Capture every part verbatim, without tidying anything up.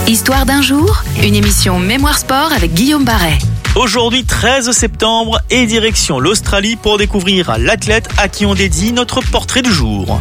Histoire d'un jour, une émission Mémoire Sport avec Guillaume Barret. Aujourd'hui treize septembre et direction l'Australie pour découvrir l'athlète à qui on dédie notre portrait du jour.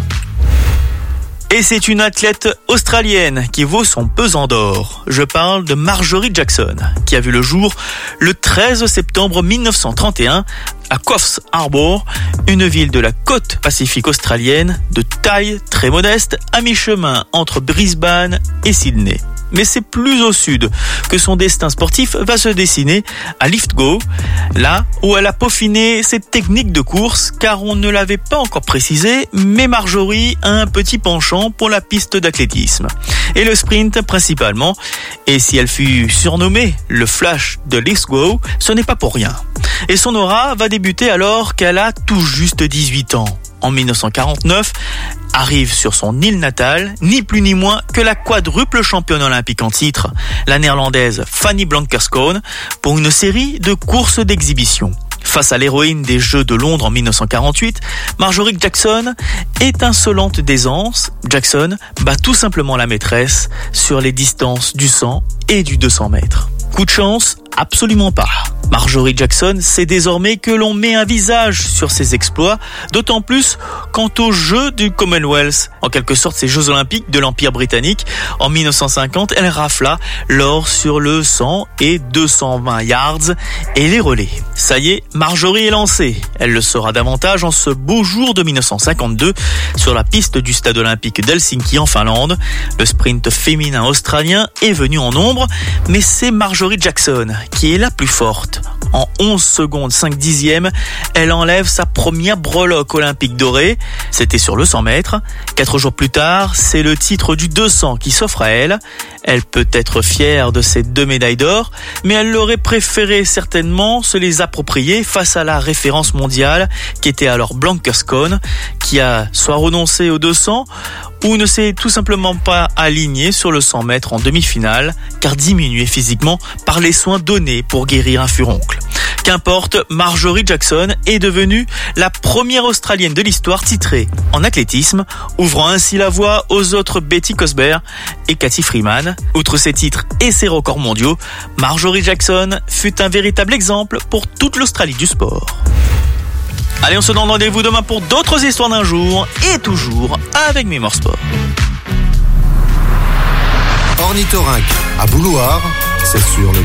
Et c'est une athlète australienne qui vaut son pesant d'or. Je parle de Marjorie Jackson, qui a vu le jour le treize septembre mille neuf cent trente et un à Coffs Harbour, une ville de la côte pacifique australienne, de taille très modeste, à mi-chemin entre Brisbane et Sydney. Mais c'est plus au sud que son destin sportif va se dessiner à Lithgow, là où elle a peaufiné ses techniques de course, car on ne l'avait pas encore précisé, mais Marjorie a un petit penchant pour la piste d'athlétisme. Et le sprint principalement, et si elle fut surnommée le Flash de Lithgow, ce n'est pas pour rien. Et son aura va débuter alors qu'elle a tout juste dix-huit ans. En mille neuf cent quarante-neuf, arrive sur son île natale, ni plus ni moins que la quadruple championne olympique en titre, la néerlandaise Fanny Blankers-Koen, pour une série de courses d'exhibition. Face à l'héroïne des Jeux de Londres en mille neuf cent quarante-huit, Marjorie Jackson, étincelante d'aisance, Jackson bat tout simplement la maîtresse sur les distances du cent et du deux cents mètres. Coup de chance? Absolument pas. Marjorie Jackson sait désormais que l'on met un visage sur ses exploits, d'autant plus quant aux Jeux du Commonwealth, en quelque sorte ces Jeux Olympiques de l'Empire britannique. En mille neuf cent cinquante, elle rafla l'or sur le cent et deux cent vingt yards et les relais. Ça y est, Marjorie est lancée. Elle le sera davantage en ce beau jour de mille neuf cent cinquante-deux sur la piste du stade olympique d'Helsinki en Finlande. Le sprint féminin australien est venu en nombre, mais c'est Marjorie Jackson qui est la plus forte. En onze secondes cinq dixièmes, elle enlève sa première breloque olympique dorée. C'était sur le cent mètres. Quatre jours plus tard, c'est le titre du deux cents qui s'offre à elle. Elle peut être fière de ses deux médailles d'or, mais elle aurait préféré certainement se les approprier face à la référence mondiale qui était alors Blankers-Koen, qui a soit renoncé au deux cents ou ne s'est tout simplement pas aligné sur le cent mètres en demi-finale, car diminué physiquement par les soins donnés pour guérir un furoncle. Qu'importe, Marjorie Jackson est devenue la première Australienne de l'histoire titrée en athlétisme, ouvrant ainsi la voie aux autres Betty Cosbert et Cathy Freeman. Outre ses titres et ses records mondiaux, Marjorie Jackson fut un véritable exemple pour toute l'Australie du sport. Allez, on se donne rendez-vous demain pour d'autres histoires d'un jour, et toujours avec Mémoire Sport. Ornithorynque à Boulouard, c'est sur le